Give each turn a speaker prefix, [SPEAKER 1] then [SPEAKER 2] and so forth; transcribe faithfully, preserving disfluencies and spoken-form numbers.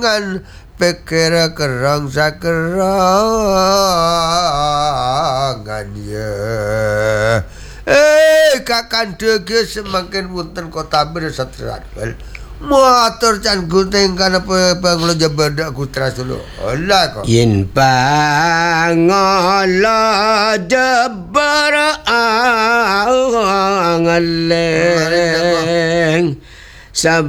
[SPEAKER 1] mangan pikir kerang sakerangan ya. Eh kakande ge semakin wonten kota bersatrat. Motor can gunting kana panglo jabada kutra solo. Allah kok.
[SPEAKER 2] Yen pangala jabar angaleng